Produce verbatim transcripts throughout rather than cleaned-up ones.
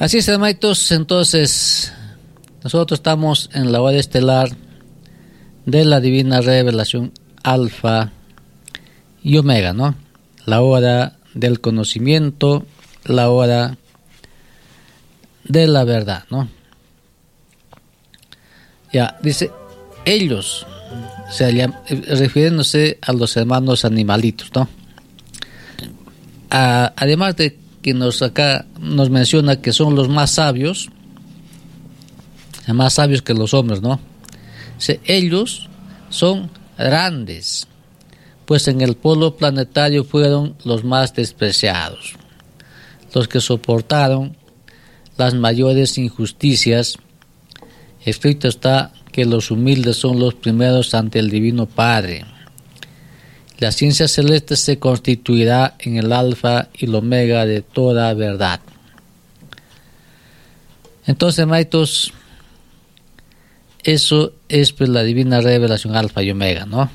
Así es, hermanitos, entonces nosotros estamos en la hora estelar de la divina revelación Alfa y Omega, ¿no? La hora del conocimiento, la hora de la verdad, ¿no? Ya, dice, ellos, o sea, ya, refiriéndose a los hermanos animalitos, ¿no? A, además de que nos acá nos menciona que son los más sabios, más sabios que los hombres, ¿no? Dice, ellos son grandes, pues en el polo planetario fueron los más despreciados, los que soportaron las mayores injusticias. Escrito está que los humildes son los primeros ante el Divino Padre. La ciencia celeste se constituirá en el alfa y el omega de toda verdad. Entonces, hermanitos, eso es pues la divina revelación alfa y omega, ¿no?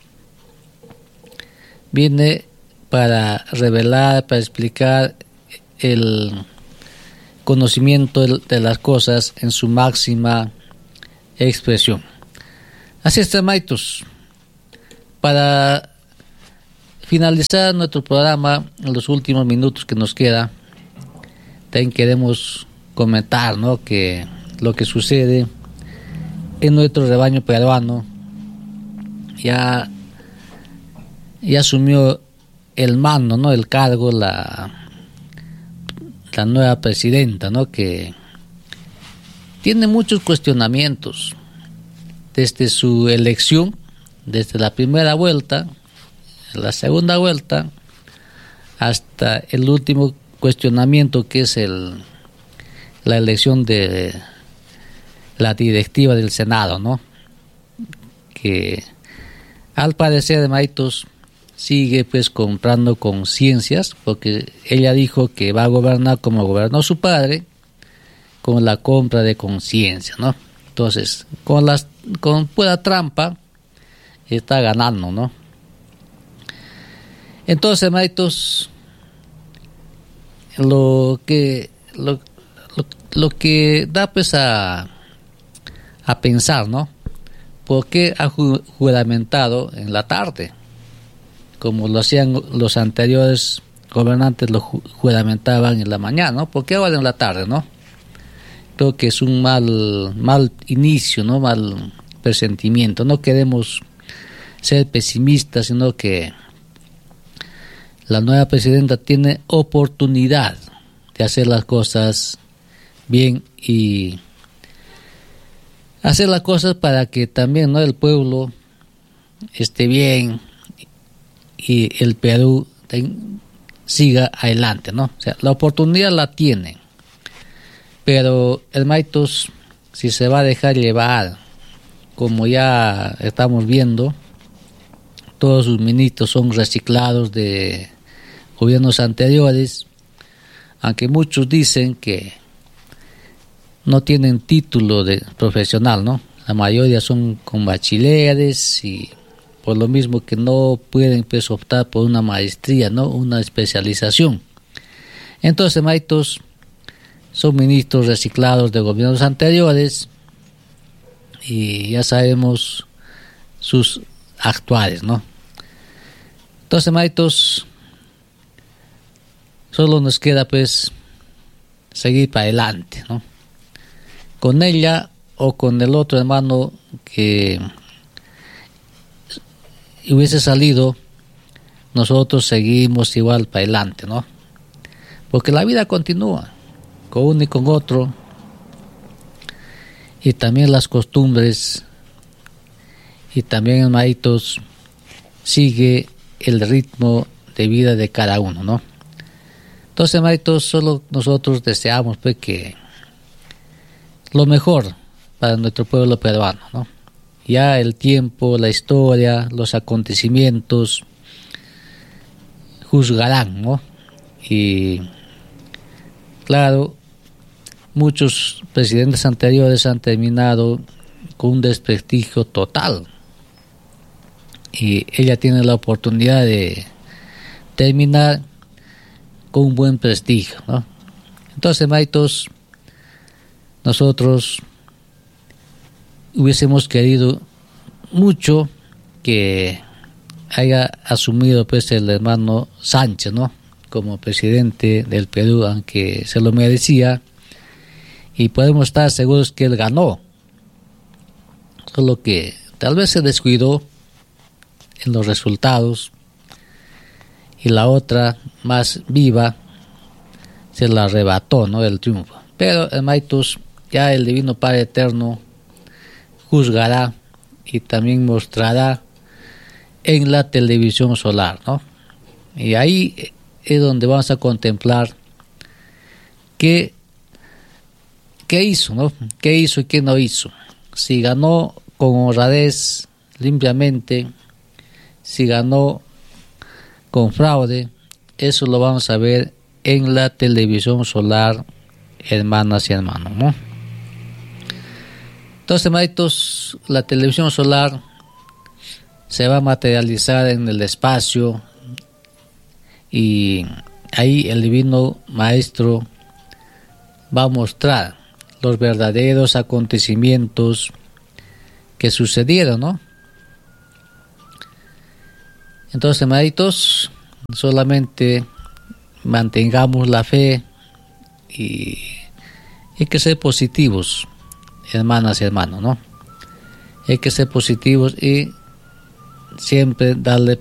Viene para revelar, para explicar el conocimiento de las cosas en su máxima expresión. Así es, hermanitos, para finalizar nuestro programa, en los últimos minutos que nos queda, también queremos comentar, ¿no?, que lo que sucede en nuestro rebaño peruano, ya, ya asumió el mando, ¿no?, el cargo, la, la nueva presidenta, ¿no?, que tiene muchos cuestionamientos desde su elección, desde la primera vuelta, la segunda vuelta, hasta el último cuestionamiento, que es el la elección de la directiva del Senado, ¿no? Que al parecer, hermanitos, sigue pues comprando conciencias, porque ella dijo que va a gobernar como gobernó su padre, con la compra de conciencia, ¿no? Entonces, con las con pura trampa está ganando, ¿no? Entonces, hermanitos, lo que lo, lo, lo que da pues a a pensar, ¿no? ¿Por qué ha ju- juramentado en la tarde, como lo hacían los anteriores gobernantes, lo ju- juramentaban en la mañana, ¿no? ¿Por qué ahora en la tarde, no? Creo que es un mal mal inicio, ¿no? Mal presentimiento. No queremos ser pesimistas, sino que la nueva presidenta tiene oportunidad de hacer las cosas bien y hacer las cosas para que también, ¿no?, el pueblo esté bien y el Perú ten, siga adelante, ¿no? O sea, la oportunidad la tiene, pero, hermanitos, si se va a dejar llevar, como ya estamos viendo, todos sus ministros son reciclados de gobiernos anteriores, aunque muchos dicen que no tienen título de profesional, ¿no? La mayoría son con bachilleres y por lo mismo que no pueden pues optar por una maestría, ¿no?, una especialización. Entonces, hermanitos, son ministros reciclados de gobiernos anteriores y ya sabemos sus actuales, ¿no? Entonces, hermanitos, solo nos queda pues seguir para adelante, ¿no? Con ella o con el otro hermano que hubiese salido, nosotros seguimos igual para adelante, ¿no? Porque la vida continúa, con uno y con otro, y también las costumbres, y también, hermanitos, sigue el ritmo de vida de cada uno, ¿no? Entonces, hermanitos, solo nosotros deseamos pues que lo mejor para nuestro pueblo peruano, ¿no? Ya el tiempo, la historia, los acontecimientos juzgarán, ¿no? Y claro, muchos presidentes anteriores han terminado con un desprestigio total y ella tiene la oportunidad de terminar con un buen prestigio, ¿no? Entonces, hermanitos, nosotros hubiésemos querido mucho que haya asumido pues el hermano Sánchez, ¿no?, como presidente del Perú, aunque se lo merecía, y podemos estar seguros que él ganó, solo que tal vez se descuidó en los resultados y la otra más viva se la arrebató, ¿no?, el triunfo. Pero, hermanitos, ya el Divino Padre Eterno juzgará y también mostrará en la televisión solar, ¿no? Y ahí es donde vamos a contemplar qué, qué hizo, ¿no? Qué hizo y qué no hizo. Si ganó con honradez, limpiamente, si ganó con fraude, eso lo vamos a ver en la televisión solar, hermanas y hermanos, ¿no? Entonces, hermanitos, la televisión solar se va a materializar en el espacio y ahí el Divino Maestro va a mostrar los verdaderos acontecimientos que sucedieron, ¿no? Entonces, hermanitos, solamente mantengamos la fe y hay que ser positivos, hermanas y hermanos, ¿no? Hay que ser positivos y siempre darle